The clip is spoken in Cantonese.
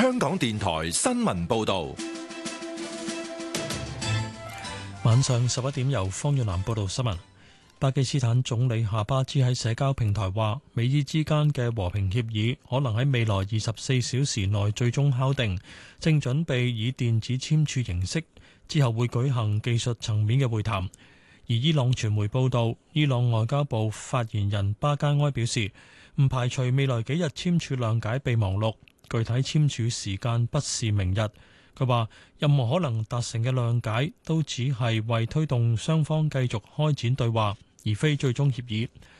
香港電台新聞報道。 晚上11點由方遠南報道新聞。巴基斯坦總理夏巴茲喺社交平台話，美伊之間嘅和平協議可能喺未來24小時內最終敲定，正準備以電子簽署形式，之後會舉行技術層面嘅會談。而伊朗傳媒報道，伊朗外交部發言人巴加埃表示，唔排除未來幾日簽署諒解備忘錄，具體簽署時間不是明日。佢話，任何可能達成嘅諒解都只係為推動雙方繼續開展對話，而非最終協議。